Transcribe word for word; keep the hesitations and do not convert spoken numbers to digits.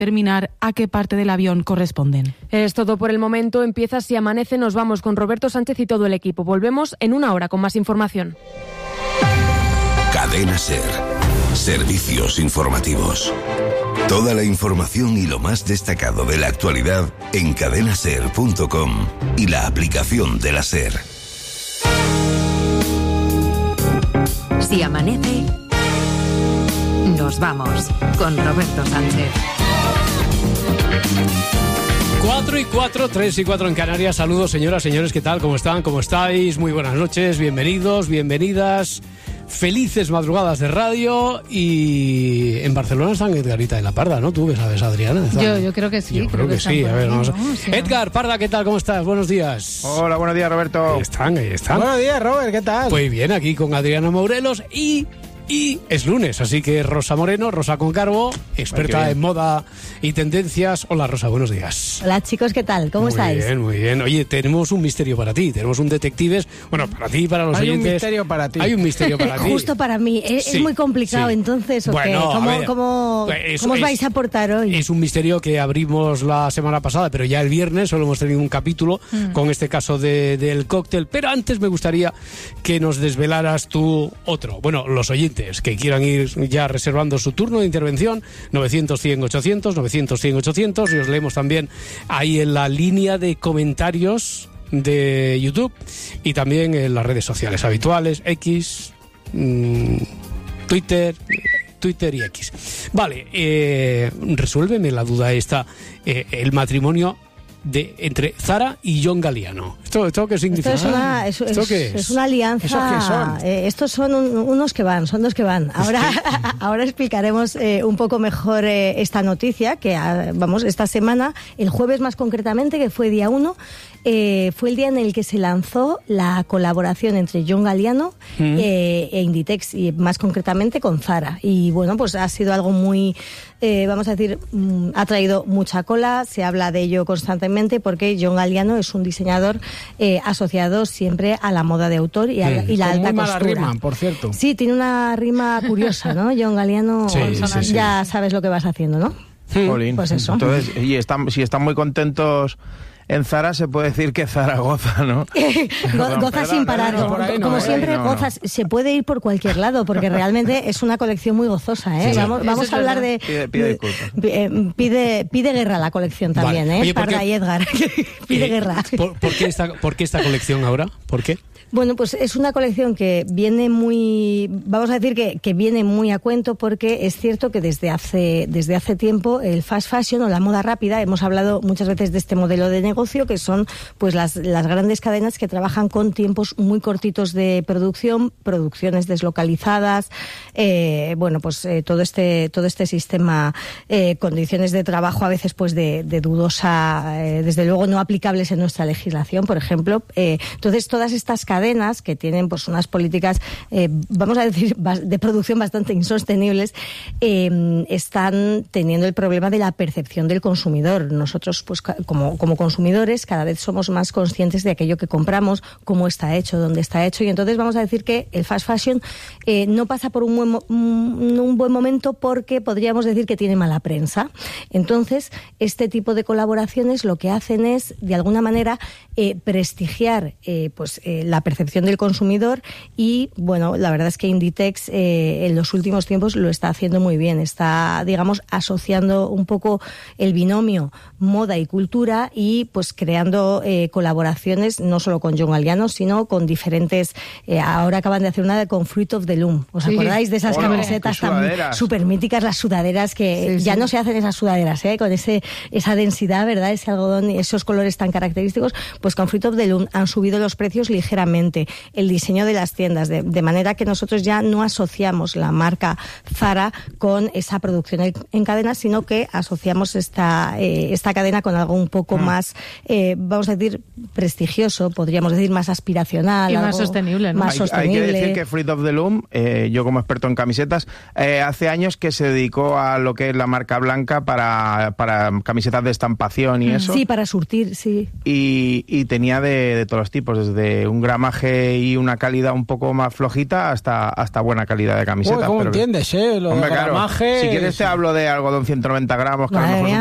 determinar a qué parte del avión corresponden. Es todo por el momento. Empieza Si Amanece. Nos vamos con Roberto Sánchez y todo el equipo. Volvemos en una hora con más información. Cadena SER. Servicios informativos. Toda la información y lo más destacado de la actualidad en cadena ser punto com y la aplicación de la SER. Si amanece, nos vamos con Roberto Sánchez. Cuatro y cuatro, tres y cuatro en Canarias. Saludos, señoras, señores, ¿qué tal? ¿Cómo están? ¿Cómo estáis? Muy buenas noches, bienvenidos, bienvenidas. Felices madrugadas de radio. Y en Barcelona están Edgarita y la Parda, ¿no? Tú que sabes, Adriana. Yo, yo creo que sí. Yo creo, creo que, que sí. A ver, vamos a... no, sí, Edgar, Parda, ¿qué tal? ¿Cómo estás? Buenos días. Hola, buenos días, Roberto. Ahí están, ahí están. Buenos días, Robert, ¿qué tal? Pues bien, aquí con Adriana Morelos y... Y es lunes, así que Rosa Moreno, Rosa Concarbo, experta en moda y tendencias. Hola, Rosa, buenos días. Hola, chicos, ¿qué tal? ¿Cómo muy estáis? Muy bien, muy bien. Oye, tenemos un misterio para ti, tenemos un detectives. Bueno, para ti y para los Hay oyentes. Hay un misterio para ti. Hay un misterio para ti. Justo para mí. ¿Es, sí, es muy complicado sí. entonces o bueno, qué? ¿Cómo, ver, cómo, es, ¿cómo os es, vais a aportar hoy? Es un misterio que abrimos la semana pasada, pero ya el viernes solo hemos tenido un capítulo mm. con este caso de, del cóctel. Pero antes me gustaría que nos desvelaras tú otro. Bueno, los oyentes que quieran ir ya reservando su turno de intervención, novecientos, cien, ochocientos, novecientos, cien, ochocientos, y os leemos también ahí en la línea de comentarios de YouTube y también en las redes sociales habituales, X, mmm, Twitter, Twitter y X. Vale, eh, resuélveme la duda esta, eh, el matrimonio de entre Zara y John Galliano. ¿Esto, esto qué significa? Esto es una, es, ¿Esto es, qué es? es una alianza. ¿Esos qué son? Eh, estos son un, unos que van, son dos que van. Ahora, ahora explicaremos eh, un poco mejor eh, esta noticia que, ah, vamos, esta semana, el jueves más concretamente, que fue día uno, eh, fue el día en el que se lanzó la colaboración entre John Galliano mm. eh, e Inditex, y más concretamente con Zara. Y bueno, pues ha sido algo muy, eh, vamos a decir, mm, ha traído mucha cola, se habla de ello constantemente, porque John Galliano es un diseñador eh, asociado siempre a la moda de autor y, a, sí, y la con alta muy mala costura. Rima, por cierto. Sí, tiene una rima curiosa, ¿no? John Galliano, sí, sí, sí. ya sabes lo que vas haciendo, ¿no? Jolín. Pues eso. Entonces, y están, si están muy contentos en Zara, se puede decir que Zara goza, ¿no? Go- goza sin parar. No, no, no, Como no, siempre, no, no. gozas. Se puede ir por cualquier lado, porque realmente es una colección muy gozosa, ¿eh? Sí, vamos sí. vamos a hablar de... Pide, pide disculpas. Pide, pide, pide guerra la colección también, Vale. ¿eh? Oye, ¿por Parda qué- y Edgar. Pide Eh, guerra. ¿por, por, qué esta, ¿Por qué esta colección ahora? ¿Por qué? Bueno, pues es una colección que viene muy, vamos a decir que, que viene muy a cuento, porque es cierto que desde hace, desde hace tiempo el fast fashion o la moda rápida, hemos hablado muchas veces de este modelo de negocio, que son pues las, las grandes cadenas que trabajan con tiempos muy cortitos de producción, producciones deslocalizadas, eh, bueno, pues eh, todo este, todo este sistema, eh, condiciones de trabajo a veces pues de, de dudosa, eh, desde luego no aplicables en nuestra legislación, por ejemplo. Eh, entonces todas estas cadenas cadenas que tienen pues unas políticas, eh, vamos a decir, de producción bastante insostenibles, eh, están teniendo el problema de la percepción del consumidor. Nosotros, pues como, como consumidores, cada vez somos más conscientes de aquello que compramos, cómo está hecho, dónde está hecho, y entonces vamos a decir que el fast fashion eh, no pasa por un buen, mo- un buen momento, porque podríamos decir que tiene mala prensa. Entonces, este tipo de colaboraciones lo que hacen es, de alguna manera, eh, prestigiar eh, pues eh, la percepción del consumidor, y bueno, la verdad es que Inditex eh, en los últimos tiempos lo está haciendo muy bien, está, digamos, asociando un poco el binomio moda y cultura, y pues creando eh, colaboraciones no solo con John Galliano, sino con diferentes, eh, ahora acaban de hacer una con Fruit of the Loom, ¿os Sí. acordáis de esas Hola, camisetas qué tan sudaderas. súper míticas, las sudaderas, que Sí, ya sí. no se hacen esas sudaderas, ¿eh? Con ese, esa densidad, ¿verdad? Ese algodón y esos colores tan característicos, pues con Fruit of the Loom han subido los precios ligeramente, el diseño de las tiendas, de, de manera que nosotros ya no asociamos la marca Zara con esa producción en, en cadena, sino que asociamos esta, eh, esta cadena con algo un poco mm. más, eh, vamos a decir, prestigioso, podríamos decir más aspiracional. Y más algo sostenible, ¿no? Más Hay, sostenible. hay que decir que Fruit of the Loom, eh, yo como experto en camisetas, eh, hace años que se dedicó a lo que es la marca blanca para, para camisetas de estampación y eso. Sí, para surtir, sí. Y, y tenía de, de todos los tipos, desde un gran gramaje y una calidad un poco más flojita hasta, hasta buena calidad de camiseta. Uy, ¿cómo pero entiendes, eh? Lo hombre, de gramaje... Claro, si quieres te hablo de algodón ciento noventa gramos, que a lo mejor